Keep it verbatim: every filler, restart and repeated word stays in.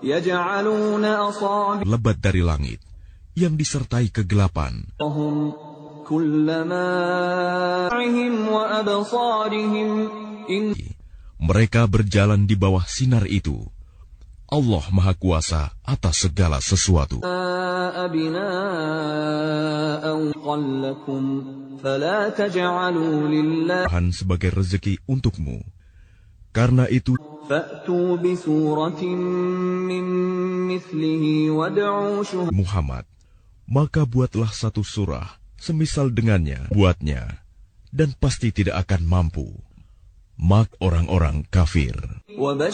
lebat dari langit yang disertai kegelapan. Mereka berjalan di bawah sinar itu. Allah Maha Kuasa atas segala sesuatu. Tuhan sebagai rezeki untukmu. Karena itu, Muhammad, maka buatlah satu surah semisal dengannya, buatnya, dan pasti tidak akan mampu mak orang-orang kafir.